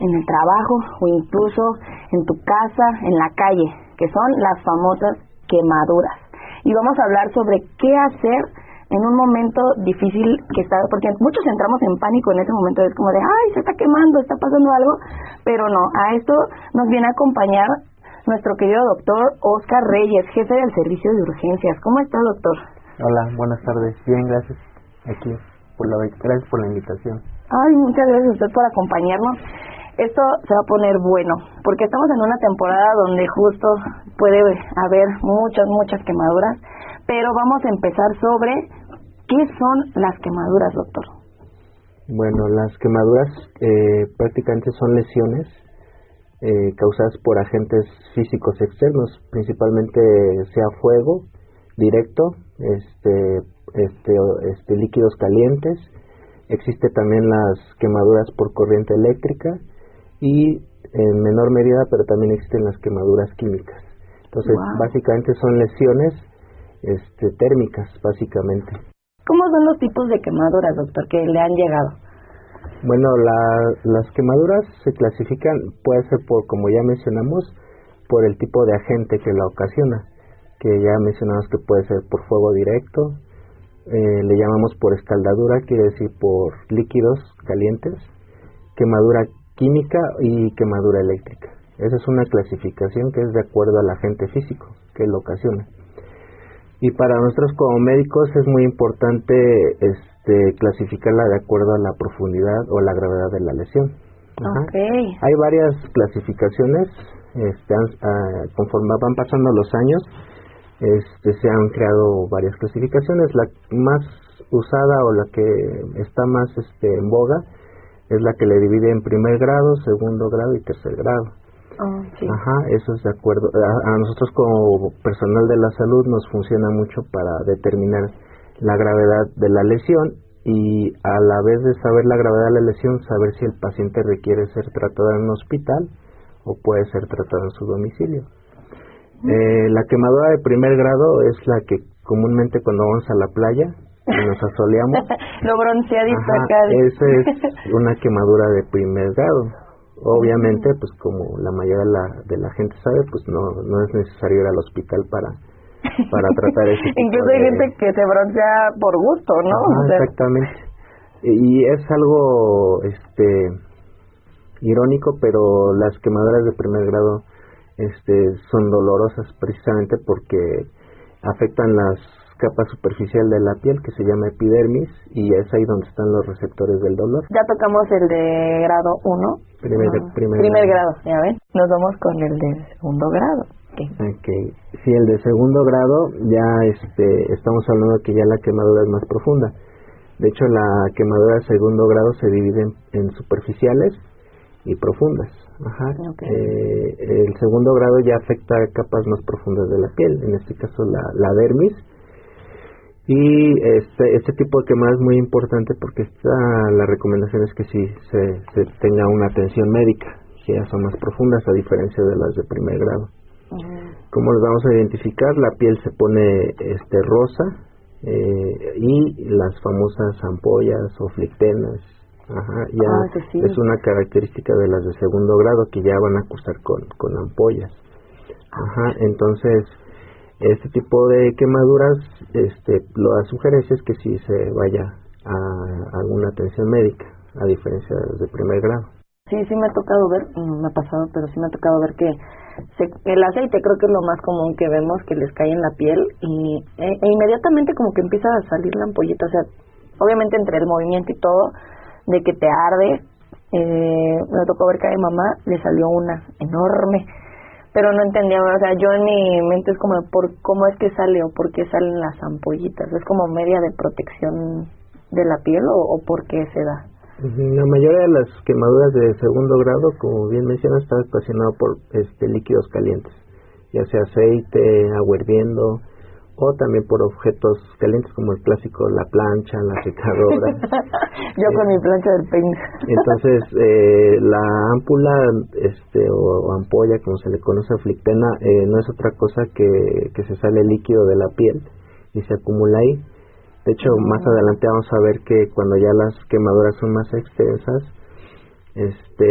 en el trabajo o incluso en tu casa, en la calle, que son las famosas quemaduras. Y vamos a hablar sobre qué hacer en un momento difícil que está, porque muchos entramos en pánico en ese momento, es como de, ay, se está quemando, está pasando algo, pero no, a esto nos viene a acompañar nuestro querido doctor Oscar Reyes, jefe del servicio de urgencias. ¿Cómo está, doctor? Hola, buenas tardes. Bien, gracias. Gracias por la invitación. Ay, muchas gracias a usted por acompañarnos. Esto se va a poner bueno, porque estamos en una temporada donde justo puede haber muchas quemaduras, pero vamos a empezar sobre qué son las quemaduras, doctor. Bueno, las quemaduras prácticamente son lesiones causadas por agentes físicos externos, principalmente sea fuego directo, líquidos calientes. Existe también las quemaduras por corriente eléctrica y en menor medida, pero también existen las quemaduras químicas. Entonces, básicamente son lesiones térmicas, básicamente. ¿Cómo son los tipos de quemaduras, doctor, que le han llegado? Bueno, las quemaduras se clasifican, puede ser por, como ya mencionamos, por el tipo de agente que la ocasiona, que ya mencionamos que puede ser por fuego directo, le llamamos por escaldadura, quiere decir por líquidos calientes, quemadura química y quemadura eléctrica. Esa es una clasificación que es de acuerdo al agente físico que lo ocasiona. Y para nosotros como médicos es muy importante clasificarla de acuerdo a la profundidad o la gravedad de la lesión. Okay. Hay varias clasificaciones, conforme van pasando los años, se han creado varias clasificaciones. La más usada o la que está más en boga es la que le divide en primer grado, segundo grado y tercer grado. Sí. Eso es de acuerdo. A nosotros como personal de la salud nos funciona mucho para determinar la gravedad de la lesión y a la vez de saber la gravedad de la lesión, saber si el paciente requiere ser tratado en un hospital o puede ser tratado en su domicilio. La quemadura de primer grado es la que comúnmente cuando vamos a la playa y nos asoleamos lo bronceadito acá. Esa es una quemadura de primer grado. Obviamente, pues como la mayoría de la gente sabe, pues no es necesario ir al hospital para tratar ese tipo. Incluso hay gente que se broncea por gusto, ¿no? Exactamente. Y es algo irónico, pero las quemaduras de primer grado son dolorosas precisamente porque afectan las capa superficial de la piel que se llama epidermis y es ahí donde están los receptores del dolor. Ya tocamos el de grado 1. Primer grado, ya ven. Nos vamos con el de segundo grado. Okay. Sí, el de segundo grado ya estamos hablando que ya la quemadura es más profunda. De hecho, la quemadura de segundo grado se divide en superficiales y profundas. El segundo grado ya afecta a capas más profundas de la piel, en este caso la dermis. Y este tipo de quemada es muy importante porque la recomendación es que sí se tenga una atención médica, que ya son más profundas a diferencia de las de primer grado. ¿Cómo los vamos a identificar? La piel se pone rosa y las famosas ampollas o flictenas. Es una característica de las de segundo grado que ya van a cursar con ampollas. Entonces este tipo de quemaduras, la sugerencia es que sí se vaya a alguna atención médica, a diferencia de las de primer grado. Sí me ha tocado ver, no me ha pasado, pero sí me ha tocado ver que el aceite creo que es lo más común que vemos, que les cae en la piel e inmediatamente como que empieza a salir la ampollita, o sea, obviamente entre el movimiento y todo, de que te arde, me tocó ver que a mi mamá le salió una enorme, pero no entendía, o sea, yo en mi mente es como, ¿cómo es que sale o por qué salen las ampollitas? ¿Es como media de protección de la piel o por qué se da? La mayoría de las quemaduras de segundo grado, como bien mencionas, está ocasionado por líquidos calientes, ya sea aceite, agua hirviendo, o también por objetos calientes como el clásico, la plancha, la secadora. Yo con mi plancha del peine. Entonces, la ámpula o ampolla, como se le conoce, flictena, no es otra cosa que se sale líquido de la piel y se acumula ahí. De hecho, más adelante vamos a ver que cuando ya las quemaduras son más extensas,